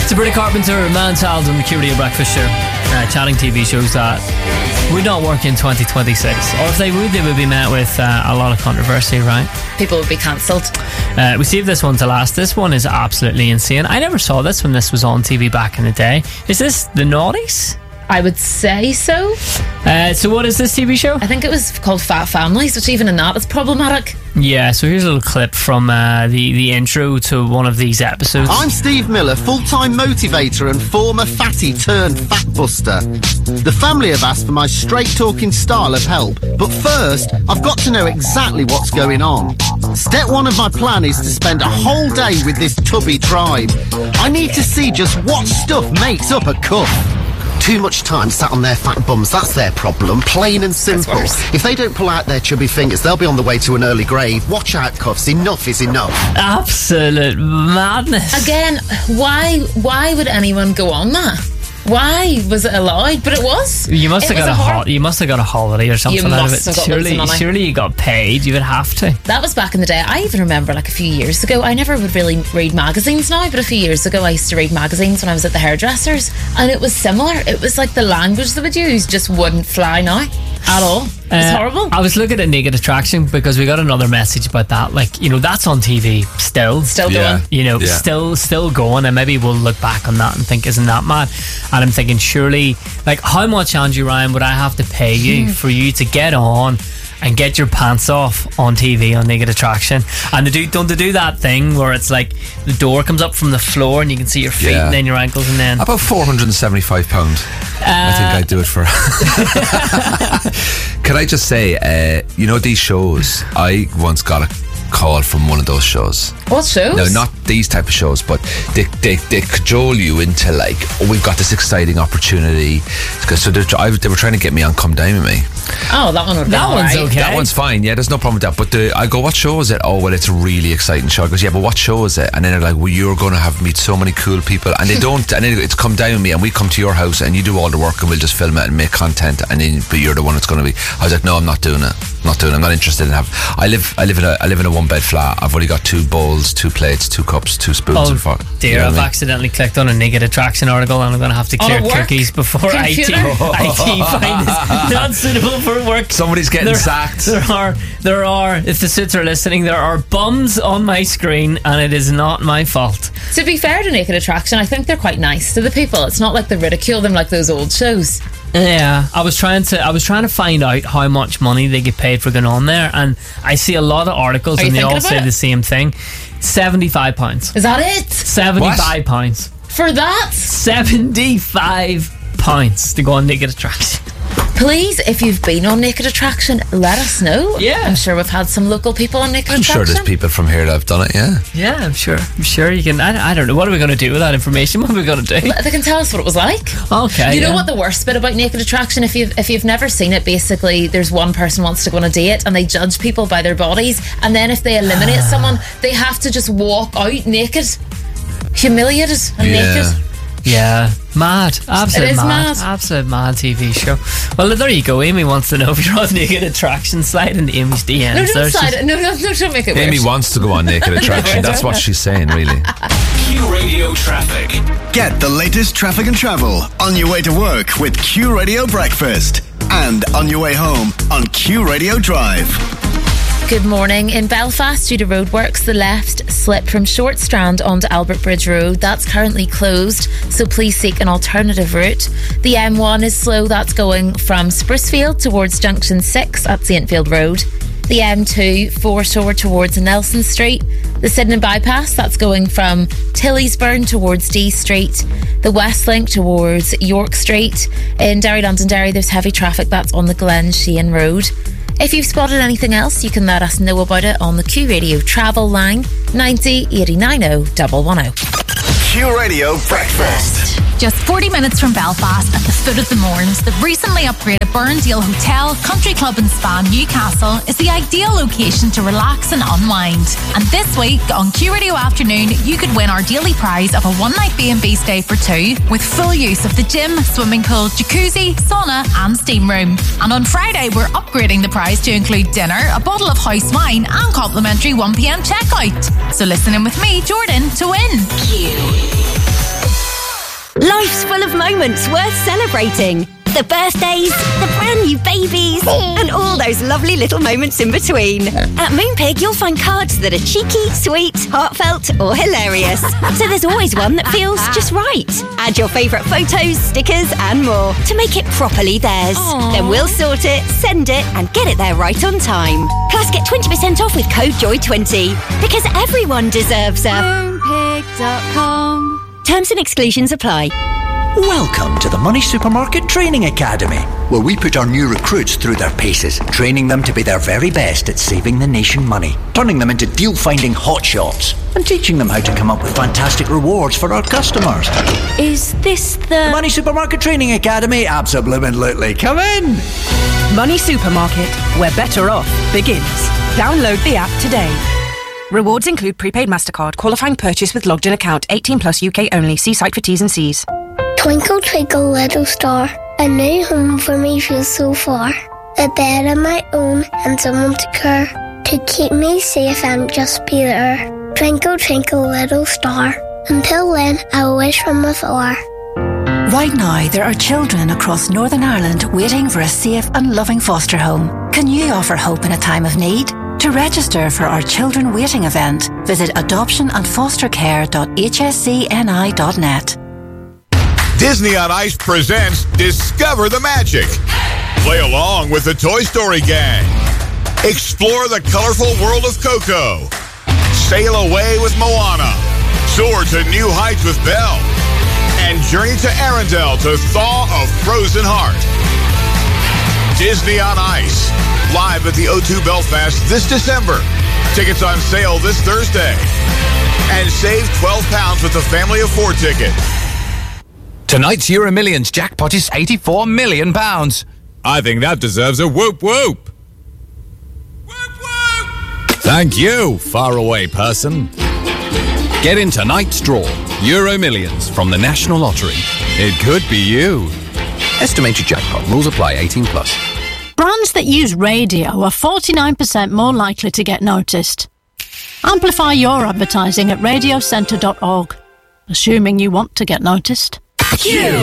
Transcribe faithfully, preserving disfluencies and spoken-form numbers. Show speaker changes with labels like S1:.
S1: Sabrina Carpenter, Man Child on the Q Radio Breakfast Show. Uh, chatting T V shows that would not work in twenty twenty-six. Or if they would, they would be met with uh, a lot of controversy, right?
S2: People would be cancelled.
S1: Uh, we saved this one to last. This one is absolutely insane. I never saw this when this was on T V back in the day. Is this The Naughties?
S2: I would say so.
S1: Uh, so what is this T V show?
S2: I think it was called Fat Families, which even in that is problematic.
S1: Yeah, so here's a little clip from uh, the, the intro to one of these episodes.
S3: I'm Steve Miller, full-time motivator and former fatty turned fat buster. The family have asked for my straight-talking style of help, but first, I've got to know exactly what's going on. Step one of my plan is to spend a whole day with this tubby tribe. I need to see just what stuff makes up a cuff. Too much time sat on their fat bums, that's their problem, plain and simple. If they don't pull out their chubby fingers, they'll be on the way to an early grave. Watch out, Cuffs, enough is enough.
S1: Absolute madness.
S2: Again, why why would anyone go on that? Why was it allowed? But it was.
S1: You must
S2: it
S1: have got
S2: a,
S1: a
S2: hor-
S1: ho- you must have got a holiday or something
S2: you
S1: out of
S2: must
S1: it.
S2: Have got
S1: Surely,
S2: money.
S1: surely you got paid. You would have to.
S2: That was back in the day. I even remember, like a few years ago. I never would really read magazines now, but a few years ago, I used to read magazines when I was at the hairdressers, and it was similar. It was like the language they would use just wouldn't fly now at all. It was
S1: Uh,
S2: horrible.
S1: I was looking at Naked Attraction because we got another message about that. Like, you know, that's on T V still.
S2: Still
S4: Yeah.
S2: going.
S1: You know,
S4: Yeah.
S1: still still going, and maybe we'll look back on that and think, isn't that mad? And I'm thinking, surely, like, how much, Andrew Ryan, would I have to pay you for you to get on and get your pants off on T V on Naked Attraction? And to do, don't they do that thing where it's like the door comes up from the floor and you can see your feet
S4: Yeah.
S1: and then your ankles and then...
S4: About four hundred seventy-five pounds. I think I'd do it for. Can I just say, uh, you know, these shows, I once got a call from one of those shows.
S2: What shows?
S4: No, not these type of shows, but they they, they cajole you into like, oh, we've got this exciting opportunity. So they're, I, they were trying to get me on Come Down With Me.
S2: Oh, that one would be
S1: That one's
S2: alright.
S1: okay.
S4: That one's fine, yeah, there's no problem with that. But the, I go, what show is it? Oh, well, it's a really exciting show. I goes, yeah, but what show is it? And then they're like, well, you're going to have meet so many cool people. And they don't, and then it's Come Down With Me, and we come to your house and you do all the work and we'll just film it and make content, and then but you're the one that's going to be. I was like, no, I'm not doing it. I'm not doing it. I'm not interested in have. I live, I live in a, I live in a one bed flat. I've only got two bowls, two plates, two cups, two spoons,
S1: Oh
S4: and fork.
S1: dear,
S4: You know
S1: I've
S4: what I mean?
S1: accidentally clicked on a Naked Attraction article and I'm going to have to
S2: On
S1: clear
S2: a work
S1: cookies before I T,
S2: computer?
S1: I T find this not suitable for work.
S4: Somebody's getting
S1: there,
S4: sacked.
S1: There are, there are, if the suits are listening, there are bums on my screen and it is not my fault.
S2: To be fair to Naked Attraction, I think they're quite nice to the people. It's not like they ridicule them like those old shows.
S1: Yeah, I was trying to I was trying to find out how much money they get paid for going on there, and I see a lot of articles
S2: Are you
S1: and they
S2: thinking
S1: all
S2: about
S1: say
S2: it?
S1: the same thing. seventy-five pounds.
S2: Is that it?
S1: seventy-five pounds.
S2: For that?
S1: seventy-five pounds to go on Naked Attraction.
S2: Please, if you've been on Naked Attraction, let us know.
S1: Yeah.
S2: I'm sure we've had some local people on Naked
S4: I'm sure
S2: Attraction.
S4: there's people from here that have done it, yeah.
S1: Yeah, I'm sure. I'm sure you can. I, I don't know. What are we going to do with that information? What are we going to do?
S2: They can tell us what it was like.
S1: Okay.
S2: You know
S1: yeah.
S2: what the worst bit about Naked Attraction? If you've if you've never seen it, basically there's one person wants to go on a date and they judge people by their bodies, and then if they eliminate someone, they have to just walk out naked, humiliated and
S4: Yeah.
S2: naked.
S1: Yeah, mad. Absolute
S2: It is
S1: mad.
S2: mad.
S1: Absolute mad T V show. Well, there you go. Amy wants to know if you're on Naked Attraction. Slide into Amy's D Ms.
S2: No, don't
S1: There's
S2: slide
S1: just-
S2: it. No, no, no, don't make it
S4: Amy
S2: weird.
S4: wants to go on Naked Attraction. That's what she's saying, really.
S5: Q Radio Traffic.
S6: Get the latest traffic and travel on your way to work with Q Radio Breakfast and on your way home on Q Radio Drive.
S2: Good morning. In Belfast, due to roadworks, the left slip from Short Strand onto Albert Bridge Road. That's currently closed, so please seek an alternative route. The M one is slow. That's going from Sprucefield towards Junction six at Saintfield Road. The M two, foreshore towards Nelson Street. The Sydenham Bypass, that's going from Tillysburn towards D Street. The West Link towards York Street. In Derry Londonderry, there's heavy traffic. That's on the Glen Sheehan Road. If you've spotted anything else, you can let us know about it on the Q Radio travel line ninety eighty nine oh one one oh.
S6: Q Radio Breakfast.
S7: Just forty minutes from Belfast at the foot of the Mournes, the recently upgraded Burndale Hotel, Country Club and Spa Newcastle is the ideal location to relax and unwind. And this week on Q Radio Afternoon, you could win our daily prize of a one-night B and B stay for two with full use of the gym, swimming pool, jacuzzi, sauna and steam room. And on Friday, we're upgrading the prize to include dinner, a bottle of house wine and complimentary one p m checkout. So listen in with me, Jordan, to win.
S5: Q.
S8: moments worth celebrating. The birthdays, the brand new babies, and all those lovely little moments in between. At Moonpig, you'll find cards that are cheeky, sweet, heartfelt, or hilarious. So there's always one that feels just right. Add your favourite photos, stickers, and more to make it properly theirs.
S2: Aww.
S8: Then we'll sort it, send it, and get it there right on time. Plus, get twenty percent off with code joy twenty. Because everyone deserves a
S2: Moonpig dot com.
S8: Terms and exclusions apply.
S9: Welcome to the Money Supermarket Training Academy, where we put our new recruits through their paces, training them to be their very best at saving the nation money, turning them into deal-finding hotshots, and teaching them how to come up with fantastic rewards for our customers.
S2: Is this the...
S9: The Money Supermarket Training Academy? Absolutely. Come in!
S10: Money Supermarket, where better off begins. Download the app today. Rewards include prepaid MasterCard, qualifying purchase with logged in account, eighteen plus U K only. See site for T's and C's.
S11: Twinkle, twinkle, little star, a new home for me feels so far. A bed of my own and someone to care, to keep me safe and just be there. Twinkle, twinkle, little star, until then I wish from afar.
S12: Right now, there are children across Northern Ireland waiting for a safe and loving foster home. Can you offer hope in a time of need? To register for our Children Waiting event, visit adoption and foster care dot h s c n i dot net.
S13: Disney on Ice presents Discover the Magic. Play along with the Toy Story gang. Explore the colorful world of Coco. Sail away with Moana. Soar to new heights with Belle. And journey to Arendelle to thaw a frozen heart. Disney on Ice. Live at the O two Belfast this December. Tickets on sale this Thursday. And save twelve pounds with a family of four ticket.
S14: Tonight's Euro Millions jackpot is eighty-four million pounds.
S15: I think that deserves a whoop whoop. Whoop whoop! Thank you, faraway person. Get in tonight's draw. Euro Millions from the National Lottery. It could be you.
S14: Estimated jackpot. Rules apply. eighteen plus.
S16: Brands that use radio are forty-nine percent more likely to get noticed. Amplify your advertising at radio centre dot org. Assuming you want to get noticed.
S5: Q